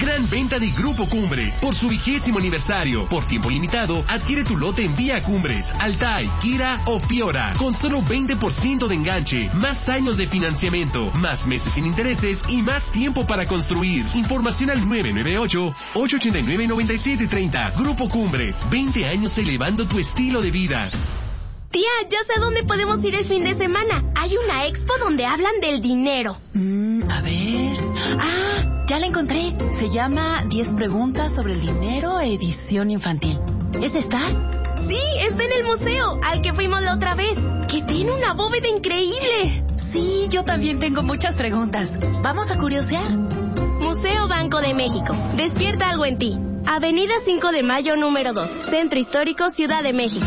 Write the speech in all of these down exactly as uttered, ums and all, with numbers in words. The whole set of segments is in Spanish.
Gran venta de Grupo Cumbres. Por su vigésimo aniversario, por tiempo limitado, adquiere tu lote en Vía Cumbres, Altai, Kira o Fiora. Con solo veinte por ciento de enganche, más años de financiamiento, más meses sin intereses y más tiempo para construir. Información al nueve nueve ocho, ocho ocho nueve, nueve siete tres cero. Grupo Cumbres, veinte años elevando tu estilo de vida. Tía, ya sé a dónde podemos ir el fin de semana. Hay una expo donde hablan del dinero. Mm, a ver... Ah, ya la encontré. Se llama diez preguntas sobre el dinero, edición infantil. ¿Es esta? Sí, está en el museo, al que fuimos la otra vez, que tiene una bóveda increíble. Sí, yo también tengo muchas preguntas. ¿Vamos a curiosear? Museo Banco de México. Despierta algo en ti. Avenida cinco de Mayo, número dos. Centro Histórico, Ciudad de México.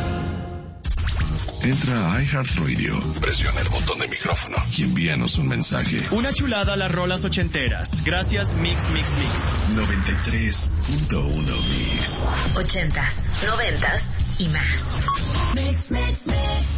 Entra a iHeartRadio, presiona el botón de micrófono y envíanos un mensaje. Una chulada a las rolas ochenteras. Gracias, Mix, Mix, Mix. noventa y tres punto uno Mix. Ochentas, noventas y más. Mix, Mix, Mix.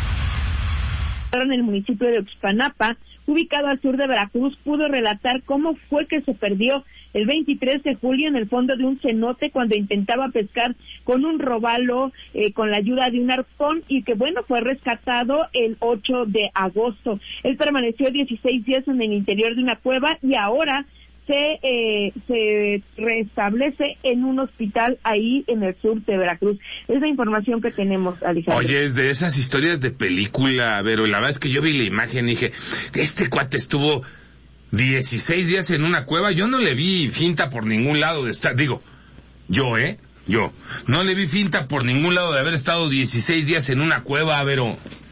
En el municipio de Oxpanapa, ubicado al sur de Veracruz, pudo relatar cómo fue que se perdió el veintitrés de julio en el fondo de un cenote cuando intentaba pescar con un robalo eh, con la ayuda de un arpón y que, bueno, fue rescatado el ocho de agosto. Él permaneció dieciséis días en el interior de una cueva y ahora se eh, se restablece en un hospital ahí en el sur de Veracruz. Es la información que tenemos, Alejandro. Oye, es de esas historias de película, Vero. La verdad es que yo vi la imagen y dije, este cuate estuvo dieciséis días en una cueva. Yo no le vi finta por ningún lado de estar, digo, yo, ¿eh? Yo. No le vi finta por ningún lado de haber estado dieciséis días en una cueva, Vero.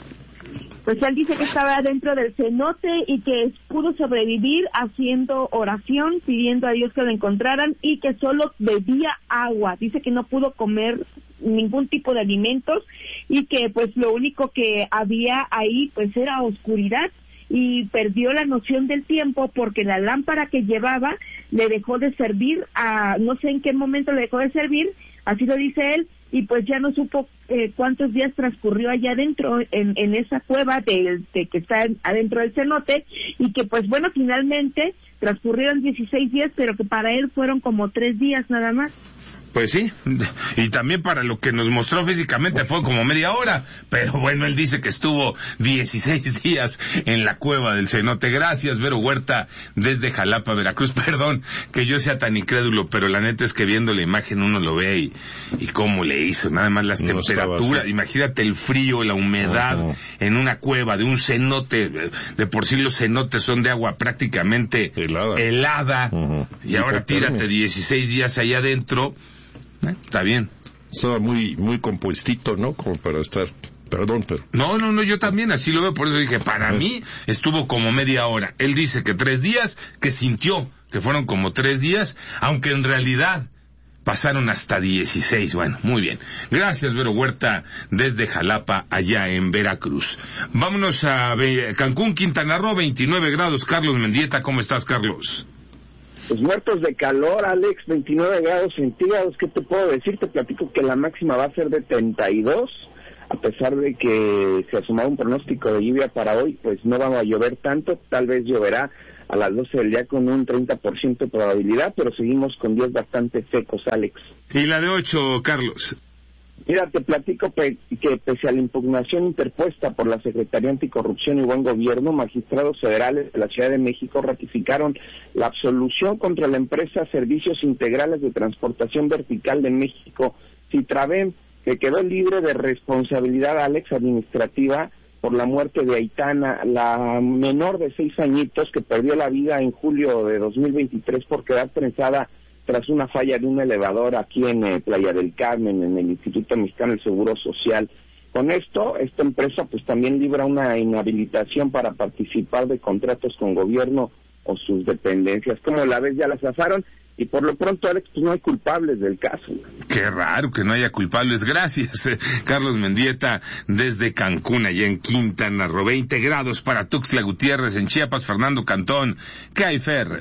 Pues él dice que estaba dentro del cenote y que pudo sobrevivir haciendo oración, pidiendo a Dios que lo encontraran y que solo bebía agua. Dice que no pudo comer ningún tipo de alimentos y que pues lo único que había ahí pues era oscuridad y perdió la noción del tiempo porque la lámpara que llevaba le dejó de servir, a no sé en qué momento le dejó de servir, así lo dice él, y pues ya no supo eh, cuántos días transcurrió allá adentro en, en esa cueva de, de que está adentro del cenote y que pues bueno, finalmente transcurrieron dieciséis días, pero que para él fueron como tres días nada más. Pues sí, y también para lo que nos mostró físicamente fue como media hora, pero bueno, él dice que estuvo dieciséis días en la cueva del cenote. Gracias, Vero Huerta, desde Jalapa, Veracruz. Perdón que yo sea tan incrédulo, pero la neta es que viendo la imagen uno lo ve y, y cómo le hizo, nada más las no temperaturas, imagínate el frío, la humedad uh-huh. en una cueva de un cenote, de por sí los cenotes son de agua prácticamente helada, helada uh-huh. y, y ahora tírate dieciséis días allá adentro. ¿Eh? Está bien. Estaba muy muy compuestito, ¿no? Como para estar... Perdón, pero... No, no, no, yo también así lo veo, por eso dije, para mí estuvo como media hora. Él dice que tres días, que sintió que fueron como tres días, aunque en realidad pasaron hasta dieciséis. Bueno, muy bien. Gracias, Vero Huerta, desde Jalapa, allá en Veracruz. Vámonos a Cancún, Quintana Roo, veintinueve grados. Carlos Mendieta, ¿cómo estás, Carlos? Pues muertos de calor, Alex, veintinueve grados centígrados. ¿Qué te puedo decir? Te platico que la máxima va a ser de treinta y dos, a pesar de que se asomaba un pronóstico de lluvia para hoy, pues no va a llover tanto, tal vez lloverá a las doce del día con un treinta por ciento de probabilidad, pero seguimos con días bastante secos, Alex. ¿Y la de ocho, Carlos? Mira, te platico pe- que pese a la impugnación interpuesta por la Secretaría Anticorrupción y Buen Gobierno, magistrados federales de la Ciudad de México ratificaron la absolución contra la empresa Servicios Integrales de Transportación Vertical de México, Citraven, que quedó libre de responsabilidad, Alex, administrativa por la muerte de Aitana, la menor de seis añitos que perdió la vida en julio de dos mil veintitrés por quedar prensada tras una falla de un elevador aquí en eh, Playa del Carmen, en el Instituto Mexicano del Seguro Social. Con esto, esta empresa pues también libra una inhabilitación para participar de contratos con gobierno o sus dependencias. Como la vez ya la zafaron y por lo pronto, Alex, pues no hay culpables del caso. Qué raro que no haya culpables. Gracias, eh, Carlos Mendieta, desde Cancún, allá en Quintana Roo. veinte grados para Tuxtla Gutiérrez, en Chiapas, Fernando Cantón. ¿Qué hay, Fer?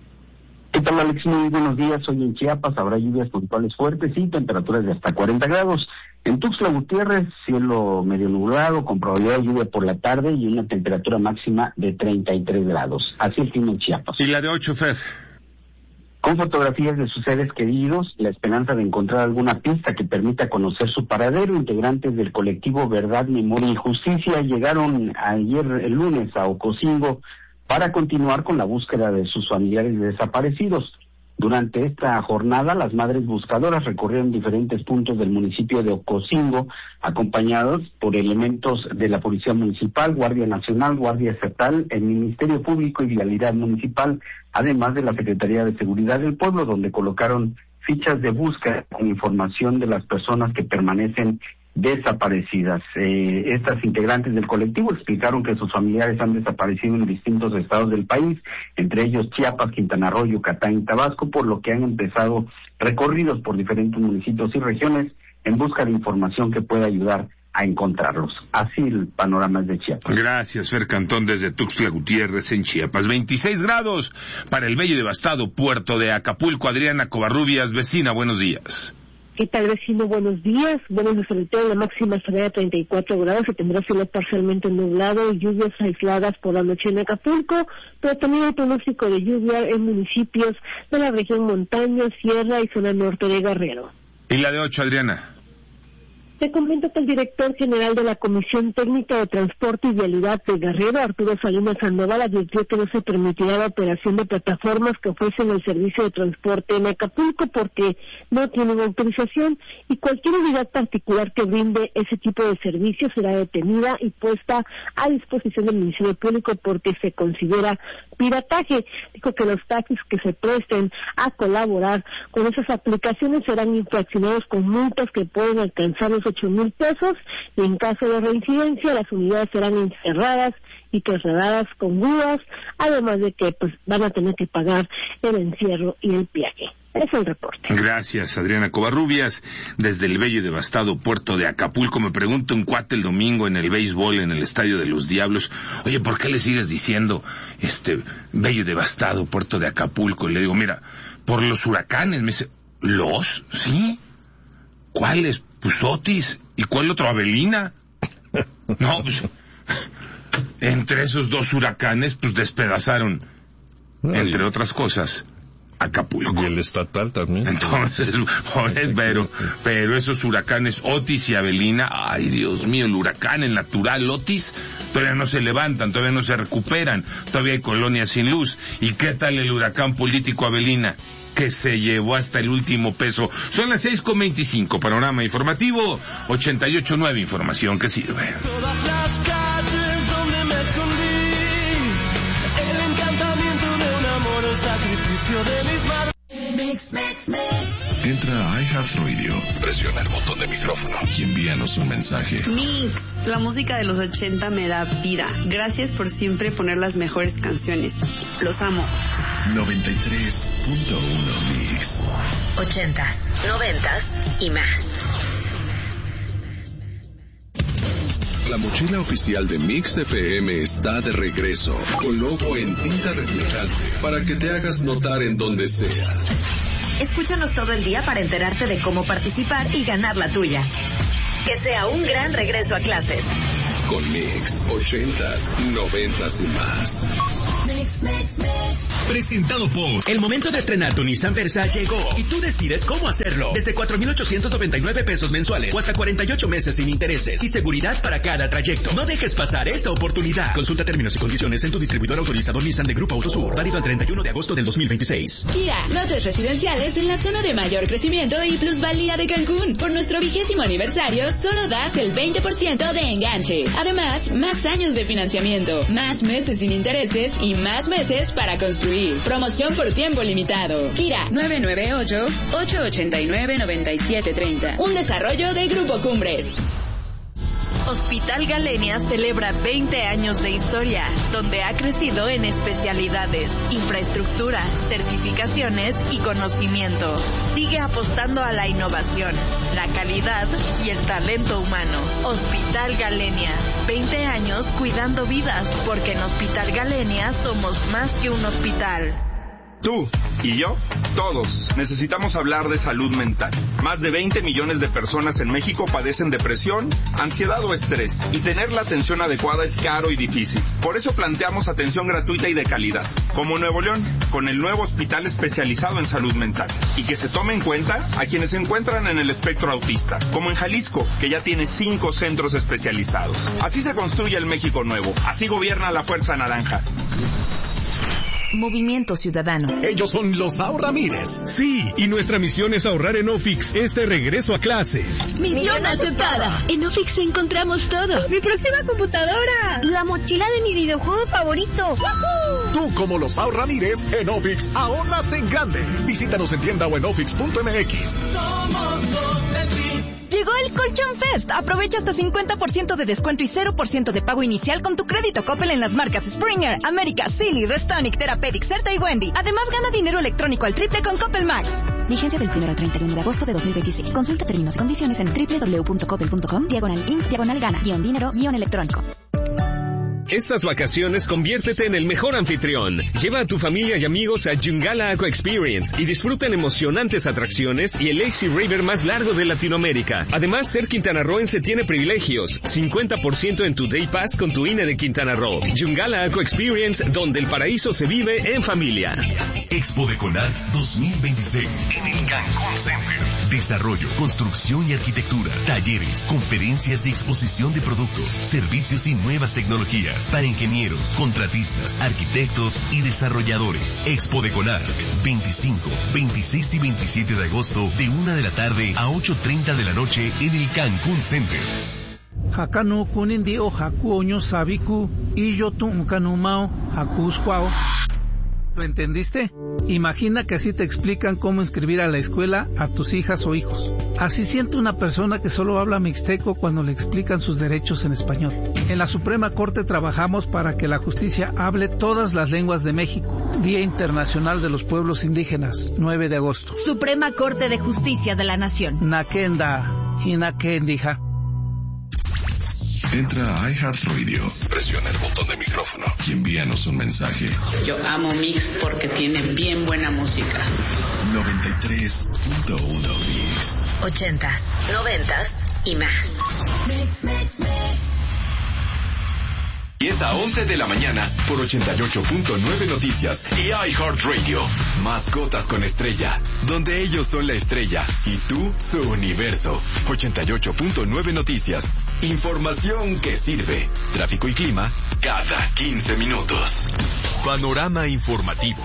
¿Qué tal, Alex? Muy buenos días. Hoy en Chiapas habrá lluvias puntuales fuertes y temperaturas de hasta cuarenta grados. En Tuxtla Gutiérrez, cielo medio nublado, con probabilidad de lluvia por la tarde y una temperatura máxima de treinta y tres grados. Así el clima en Chiapas. ¿Y la de ocho, Fer? con fotografías de sus seres queridos, la esperanza de encontrar alguna pista que permita conocer su paradero. Integrantes del colectivo Verdad, Memoria y Justicia llegaron ayer el lunes a Ocosingo para continuar con la búsqueda de sus familiares desaparecidos. Durante esta jornada, las madres buscadoras recorrieron diferentes puntos del municipio de Ocosingo, acompañados por elementos de la Policía Municipal, Guardia Nacional, Guardia Estatal, el Ministerio Público y Vialidad Municipal, además de la Secretaría de Seguridad del Pueblo, donde colocaron fichas de búsqueda con información de las personas que permanecen desaparecidas. Eh, estas integrantes del colectivo explicaron que sus familiares han desaparecido en distintos estados del país, entre ellos Chiapas, Quintana Roo, Yucatán y Tabasco, por lo que han empezado recorridos por diferentes municipios y regiones en busca de información que pueda ayudar a encontrarlos. Así el panorama es de Chiapas. Gracias, Fer Cantón, desde Tuxtla Gutiérrez en Chiapas. veintiséis grados para el bello y devastado puerto de Acapulco. Adriana Covarrubias, vecina, buenos días. ¿Qué tal, vecino? Buenos días. Bueno, sobre todo la máxima estará de treinta y cuatro grados, se tendrá cielo parcialmente nublado y lluvias aisladas por la noche en Acapulco, pero también hay pronóstico de lluvia en municipios de la región montaña, sierra y zona norte de Guerrero. ¿Y la de ocho, Adriana? Te comento que el director general de la Comisión Técnica de Transporte y Vialidad de Guerrero, Arturo Salinas Sandoval, advirtió que no se permitirá la operación de plataformas que ofrecen el servicio de transporte en Acapulco porque no tienen autorización y cualquier unidad particular que brinde ese tipo de servicio será detenida y puesta a disposición del Ministerio Público porque se considera pirataje. Dijo que los taxis que se presten a colaborar con esas aplicaciones serán infraccionados con multas que pueden alcanzar los ocho mil pesos y en caso de reincidencia las unidades serán encerradas y trasladadas con grúas, además de que pues van a tener que pagar el encierro y el peaje. Es el reporte. Gracias, Adriana Covarrubias, desde el bello y devastado puerto de Acapulco. Me pregunto un cuate el domingo en el béisbol, en el Estadio de los Diablos, oye, ¿por qué le sigues diciendo este bello y devastado puerto de Acapulco? Y le digo, mira, por los huracanes. Me dice, ¿los? ¿Sí? ¿Cuáles? Pues Otis. ¿Y cuál otro? Avelina. No, pues entre esos dos huracanes, pues despedazaron, no, entre y... otras cosas, Acapulco. Y el estatal también. Entonces, pero, pero esos huracanes Otis y Avelina, ay Dios mío, el huracán, el natural Otis, todavía no se levantan, todavía no se recuperan, todavía hay colonias sin luz. ¿Y qué tal el huracán político Avelina? Que se llevó hasta el último peso. Son las seis con veinticinco, panorama informativo, ochenta y ocho punto nueve, información que sirve. Todas las calles donde me escondí, el encantamiento de un amor, el sacrificio de mis manos. Mix, mix, mix. Entra a iHeartRadio, presiona el botón de micrófono y envíanos un mensaje. Mix, la música de los ochenta me da vida. Gracias por siempre poner las mejores canciones. Los amo. noventa y tres punto uno Mix. Ochentas, noventas y más. La mochila oficial de Mix F M está de regreso, con logo en tinta reflejante, para que te hagas notar en donde sea. Escúchanos todo el día para enterarte de cómo participar y ganar la tuya. Que sea un gran regreso a clases. Con Mix, ochentas, noventas y más. Mix, mix, mix. Presentado por... El momento de estrenar tu Nissan Versa llegó y tú decides cómo hacerlo. Desde cuatro mil ochocientos noventa y nueve pesos mensuales o hasta cuarenta y ocho meses sin intereses y seguridad para cada trayecto. No dejes pasar esta oportunidad. Consulta términos y condiciones en tu distribuidor autorizado Nissan de Grupo Autosur. Válido al treinta y uno de agosto del dos mil veintiséis. Kia, lotes residenciales en la zona de mayor crecimiento y plusvalía de Cancún. Por nuestro vigésimo aniversario, solo das el veinte por ciento de enganche. Además, más años de financiamiento, más meses sin intereses y más meses para construir. Promoción por tiempo limitado. Kira, nueve nueve ocho, ocho ocho nueve, nueve siete tres cero. Un desarrollo de Grupo Cumbres. Hospital Galenia celebra veinte años de historia, donde ha crecido en especialidades, infraestructura, certificaciones y conocimiento. Sigue apostando a la innovación, la calidad y el talento humano. Hospital Galenia, veinte años cuidando vidas, porque en Hospital Galenia somos más que un hospital. Tú y yo, todos, necesitamos hablar de salud mental. Más de veinte millones de personas en México padecen depresión, ansiedad o estrés, y tener la atención adecuada es caro y difícil. Por eso planteamos atención gratuita y de calidad, como Nuevo León, con el nuevo hospital especializado en salud mental. Y que se tome en cuenta a quienes se encuentran en el espectro autista, como en Jalisco, que ya tiene cinco centros especializados. Así se construye el México nuevo, así gobierna la Fuerza Naranja. Movimiento Ciudadano. Ellos son los Ahorramires. Sí, y nuestra misión es ahorrar en Ofix este regreso a clases. ¡Misión aceptada! En Ofix encontramos todo. ¡Mi próxima computadora! ¡La mochila de mi videojuego favorito! ¡Woohoo! Tú, como los Ahorramires, en Ofix ahorras en grande. Visítanos en tienda o en ofix punto m x. Somos los del team. Llegó el Colchón Fest. Aprovecha hasta cincuenta por ciento de descuento y cero por ciento de pago inicial con tu crédito Coppel en las marcas Springer, América, Silly, Restonic, Therapeutic, Certa y Wendy. Además, gana dinero electrónico al triple con Coppel Max. Vigencia del primero al treinta y uno de agosto de dos mil veintiséis. Consulta términos y condiciones en doble u doble u doble u punto coppel punto com, diagonal inf, diagonal gana, guión dinero, guión electrónico. Estas vacaciones conviértete en el mejor anfitrión. Lleva a tu familia y amigos a Yungala Aqua Experience y disfruten emocionantes atracciones y el Lazy River más largo de Latinoamérica. Además, ser quintanarroense tiene privilegios. cincuenta por ciento en tu Day Pass con tu I N E de Quintana Roo. Yungala Aqua Experience, donde el paraíso se vive en familia. Expo de Conar dos mil veintiséis en el Cancún Center. Desarrollo, construcción y arquitectura, talleres, conferencias de exposición de productos, servicios y nuevas tecnologías para ingenieros, contratistas, arquitectos y desarrolladores. Expo de Conar, veinticinco, veintiséis y veintisiete de agosto, de una de la tarde a ocho treinta de la noche en el Cancún Center. Hakano kunindi o haku oño sabiku y yo tum kanumao hakusquao. ¿Lo entendiste? Imagina que así te explican cómo inscribir a la escuela a tus hijas o hijos. Así siente una persona que solo habla mixteco cuando le explican sus derechos en español. En la Suprema Corte trabajamos para que la justicia hable todas las lenguas de México. Día Internacional de los Pueblos Indígenas, nueve de agosto. Suprema Corte de Justicia de la Nación. Nakenda, Hinakendija. Entra a iHeartRadio, presiona el botón de micrófono y envíanos un mensaje. Yo amo Mix porque tiene bien buena música. noventa y tres punto uno Mix. Ochentas, noventas y más. Mix, mix, mix. diez a once de la mañana por ochenta y ocho punto nueve Noticias y iHeartRadio. Mascotas con Estrella, donde ellos son la estrella y tú su universo. ochenta y ocho punto nueve Noticias. Información que sirve. Tráfico y clima cada quince minutos. Panorama informativo.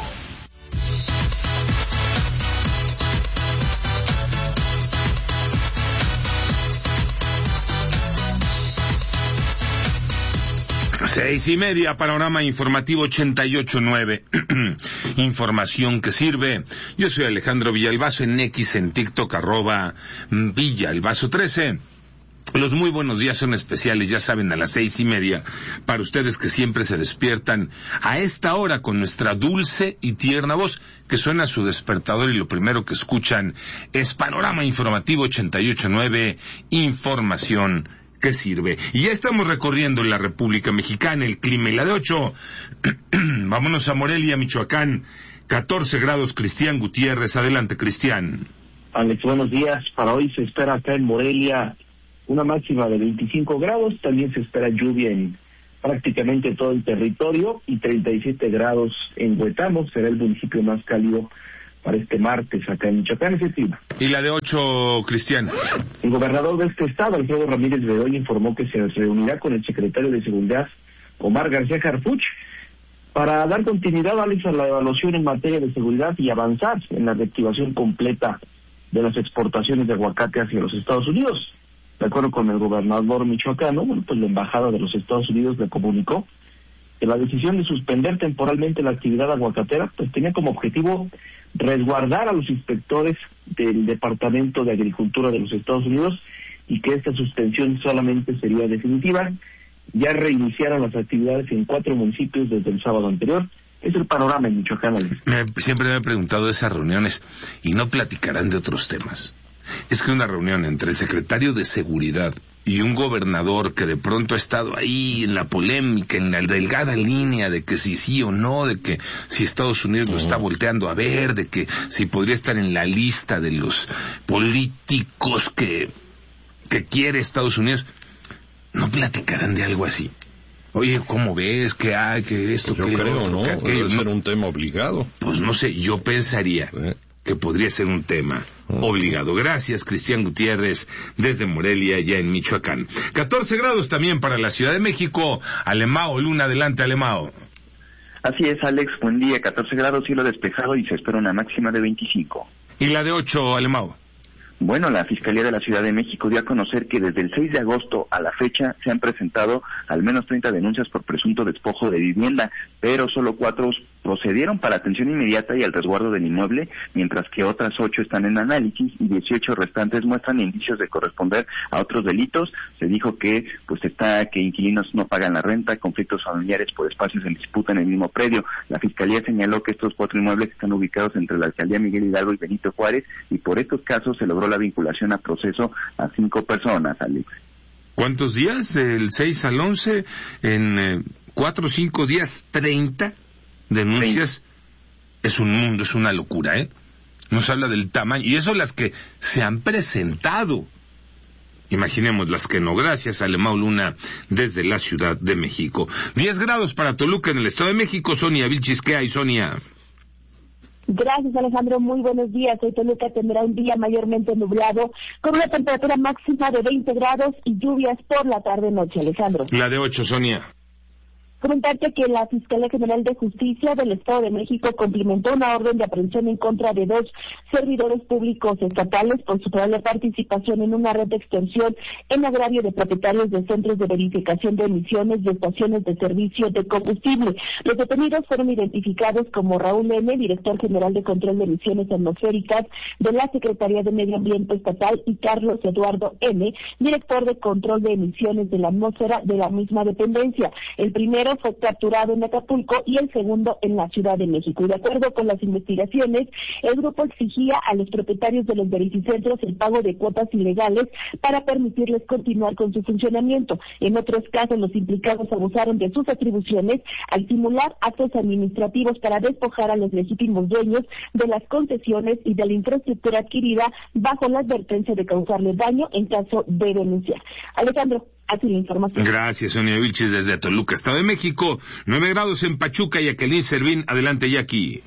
Seis y media, panorama informativo ochenta y ocho nueve. Información que sirve. Yo soy Alejandro Villalbazo en X, en TikTok, arroba Villalbazo trece. Los muy buenos días son especiales, ya saben, a las seis y media, para ustedes que siempre se despiertan a esta hora con nuestra dulce y tierna voz, que suena su despertador y lo primero que escuchan es Panorama Informativo ochenta y ocho nueve, información que sirve. Y ya estamos recorriendo la República Mexicana, el clima y la de ocho. Vámonos a Morelia, Michoacán, catorce grados, Cristian Gutiérrez. Adelante, Cristian. Alex, buenos días. Para hoy se espera acá en Morelia una máxima de veinticinco grados, también se espera lluvia en prácticamente todo el territorio y treinta y siete grados en Huetamo, será el municipio más cálido para este martes acá en Michoacán, ese clima. ¿Y la de ocho, Cristian? El gobernador de este estado, Alfredo Ramírez Bedoya, informó que se reunirá con el secretario de Seguridad, Omar García Harfuch, para dar continuidad, Alex, a la evaluación en materia de seguridad y avanzar en la reactivación completa de las exportaciones de aguacate hacia los Estados Unidos. De acuerdo con el gobernador michoacano, bueno, pues la embajada de los Estados Unidos le comunicó que la decisión de suspender temporalmente la actividad aguacatera pues tenía como objetivo resguardar a los inspectores del Departamento de Agricultura de los Estados Unidos y que esta suspensión solamente sería definitiva. Ya reiniciaron las actividades en cuatro municipios desde el sábado anterior. Es el panorama en Michoacán. Me, siempre me he preguntado de esas reuniones, ¿y no platicarán de otros temas? Es que una reunión entre el secretario de Seguridad y un gobernador que de pronto ha estado ahí en la polémica, en la delgada línea de que si sí o no, de que si Estados Unidos lo está volteando a ver, de que si podría estar en la lista de los políticos que, que quiere Estados Unidos, ¿no platicarán de algo así? Oye, ¿cómo ves? ¿Qué hay? ¿Qué esto? Yo qué creo, otro, ¿no? qué aquello? Debe ser un tema obligado. Pues no sé, yo pensaría ¿Eh? que podría ser un tema obligado. Gracias, Cristian Gutiérrez, desde Morelia, ya en Michoacán. catorce grados también para la Ciudad de México. Alemao, Luna, adelante, Alemao. Así es, Alex, buen día, catorce grados, cielo despejado y se espera una máxima de veinticinco. ¿Y la de ocho, Alemao? Bueno, la Fiscalía de la Ciudad de México dio a conocer que desde el seis de agosto a la fecha se han presentado al menos treinta denuncias por presunto despojo de vivienda, pero solo cuatro procedieron para atención inmediata y el resguardo del inmueble, mientras que otras ocho están en análisis y dieciocho restantes muestran indicios de corresponder a otros delitos. Se dijo que pues está que inquilinos no pagan la renta, conflictos familiares por espacios en disputa en el mismo predio. La Fiscalía señaló que estos cuatro inmuebles están ubicados entre la Alcaldía Miguel Hidalgo y Benito Juárez y por estos casos se logró la vinculación a proceso a cinco personas, Alex. ¿Cuántos días? Del seis al once, en eh, cuatro o cinco días, treinta denuncias. Es un mundo, es una locura, ¿eh? Nos habla del tamaño, y eso las que se han presentado. Imaginemos las que no. Gracias, Alemao Luna, desde la Ciudad de México. diez grados para Toluca, en el Estado de México. Sonia Vilchis, ¿qué hay, Sonia? Gracias, Alejandro. Muy buenos días. Hoy Toluca tendrá un día mayormente nublado, con una temperatura máxima de veinte grados y lluvias por la tarde-noche, Alejandro. La de ocho, Sonia. Comentarte que la Fiscalía General de Justicia del Estado de México cumplimentó una orden de aprehensión en contra de dos servidores públicos estatales por su probable participación en una red de extorsión en agravio de propietarios de centros de verificación de emisiones y estaciones de servicio de combustible. Los detenidos fueron identificados como Raúl N., director general de control de emisiones atmosféricas de la Secretaría de Medio Ambiente Estatal, y Carlos Eduardo M., director de control de emisiones de la atmósfera de la misma dependencia. El primero fue capturado en Acapulco y el segundo en la Ciudad de México. Y de acuerdo con las investigaciones, el grupo exigía a los propietarios de los verificentros el pago de cuotas ilegales para permitirles continuar con su funcionamiento. En otros casos, los implicados abusaron de sus atribuciones al simular actos administrativos para despojar a los legítimos dueños de las concesiones y de la infraestructura adquirida bajo la advertencia de causarles daño en caso de denunciar. Alejandro, así la información. Gracias, Sonia Vilches, desde Toluca, Estado de México. nueve grados en Pachuca. y Jacqueline Servín, adelante, Jackie.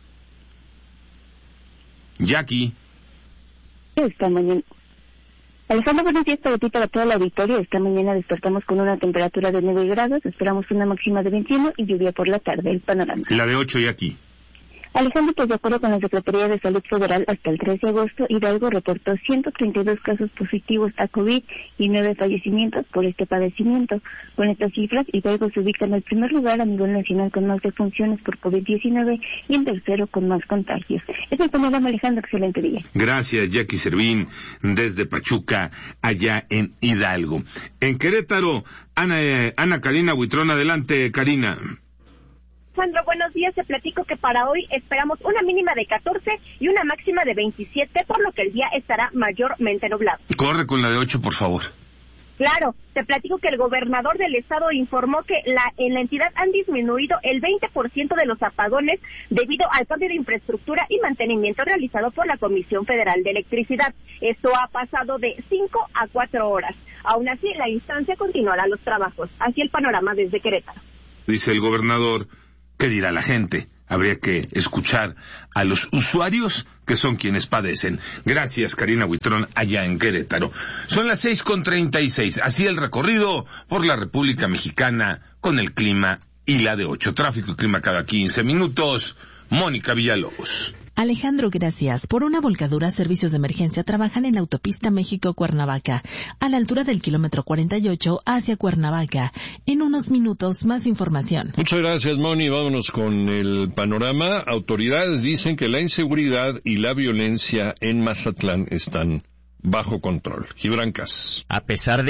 Jackie. Esta mañana. Alejandro, buenos días para ti, para todo el auditorio. Esta mañana despertamos con una temperatura de nueve grados, esperamos una máxima de veintiuno y lluvia por la tarde. El panorama. La de ocho, Jackie. Alejandro, pues de acuerdo con la Secretaría de Salud Federal, hasta el tres de agosto, Hidalgo reportó ciento treinta y dos casos positivos a COVID y nueve fallecimientos por este padecimiento. Con estas cifras, Hidalgo se ubica en el primer lugar a nivel nacional con más defunciones por COVID diecinueve y en tercero con más contagios. Es el panorama, Alejandro. Excelente día. Gracias, Jackie Servín, desde Pachuca, allá en Hidalgo. En Querétaro, Ana, eh, Ana Karina Buitrón, adelante, Karina. Sandro, buenos días. Te platico que para hoy esperamos una mínima de catorce y una máxima de veintisiete, por lo que el día estará mayormente nublado. Corre con la de ocho, por favor. Claro, te platico que el gobernador del estado informó que la, en la entidad han disminuido el veinte por ciento de los apagones debido al cambio de infraestructura y mantenimiento realizado por la Comisión Federal de Electricidad. Esto ha pasado de cinco a cuatro horas. Aún así, la instancia continuará los trabajos. Así el panorama desde Querétaro. Dice el gobernador. ¿Qué dirá la gente? Habría que escuchar a los usuarios, que son quienes padecen. Gracias, Karina Buitrón, allá en Querétaro. Son las seis con treinta y seis. Así el recorrido por la República Mexicana con el clima y la de ocho. Tráfico y clima cada quince minutos. Mónica Villalobos. Alejandro, gracias. Por una volcadura, servicios de emergencia trabajan en la autopista México-Cuernavaca, a la altura del kilómetro cuarenta y ocho hacia Cuernavaca. En unos minutos, más información. Muchas gracias, Moni. Vámonos con el panorama. Autoridades dicen que la inseguridad y la violencia en Mazatlán están bajo control. Gibran Casas. A pesar de